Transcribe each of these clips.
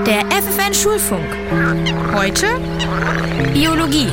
Der FFN Schulfunk. Heute Biologie.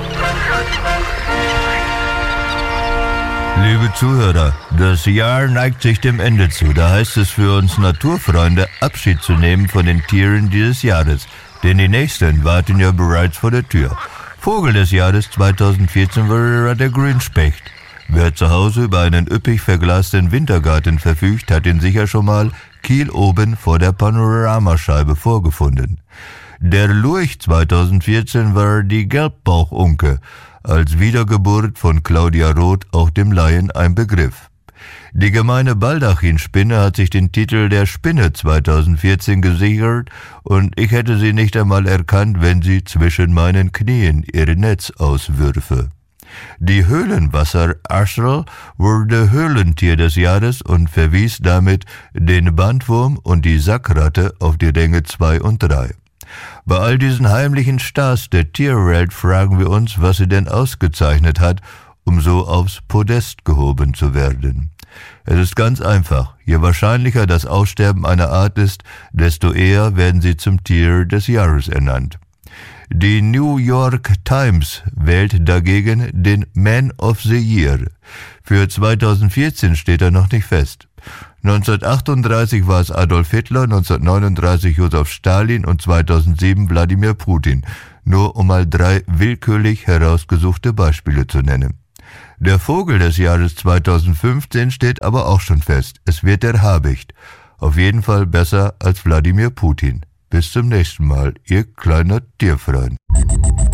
Liebe Zuhörer, das Jahr neigt sich dem Ende zu. Da heißt es für uns Naturfreunde, Abschied zu nehmen von den Tieren dieses Jahres. Denn die nächsten warten ja bereits vor der Tür. Vogel des Jahres 2014 war der Grünspecht. Wer zu Hause über einen üppig verglasten Wintergarten verfügt, hat ihn sicher schon mal Kiel oben vor der Panoramascheibe vorgefunden. Der Lurch 2014 war die Gelbbauchunke, als Wiedergeburt von Claudia Roth auch dem Laien ein Begriff. Die gemeine Baldachinspinne hat sich den Titel der Spinne 2014 gesichert und ich hätte sie nicht einmal erkannt, wenn sie zwischen meinen Knien ihr Netz auswürfe. Die Höhlenwasseraschel wurde Höhlentier des Jahres und verwies damit den Bandwurm und die Sackratte auf die Ränge 2 und 3. Bei all diesen heimlichen Stars der Tierwelt fragen wir uns, was sie denn ausgezeichnet hat, um so aufs Podest gehoben zu werden. Es ist ganz einfach. Je wahrscheinlicher das Aussterben einer Art ist, desto eher werden sie zum Tier des Jahres ernannt. Die New York Times wählt dagegen den Man of the Year. Für 2014 steht er noch nicht fest. 1938 war es Adolf Hitler, 1939 Josef Stalin und 2007 Wladimir Putin, nur um mal 3 willkürlich herausgesuchte Beispiele zu nennen. Der Vogel des Jahres 2015 steht aber auch schon fest. Es wird der Habicht. Auf jeden Fall besser als Wladimir Putin. Bis zum nächsten Mal, Ihr kleiner Tierfreund.